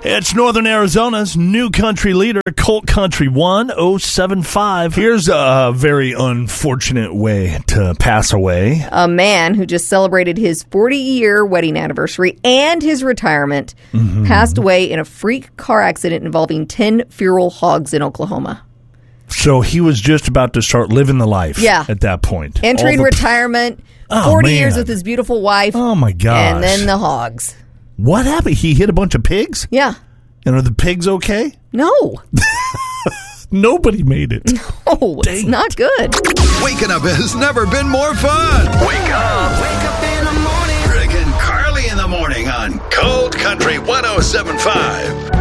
It's Northern Arizona's new country leader, Colt Country 1075. Here's a very unfortunate way to pass away. A man who just celebrated his 40-year wedding anniversary and his retirement passed away in a freak car accident involving 10 feral hogs in Oklahoma. So he was just about to start living the life at that point. Entering retirement, 40 years with his beautiful wife. Oh, my gosh. And then the hogs. What happened? He hit a bunch of pigs? Yeah. And are the pigs okay? No. Nobody made it. No, it's not good. Waking up has never been more fun. Wake up in the morning. Rick and Carly in the morning on Cold Country 1075.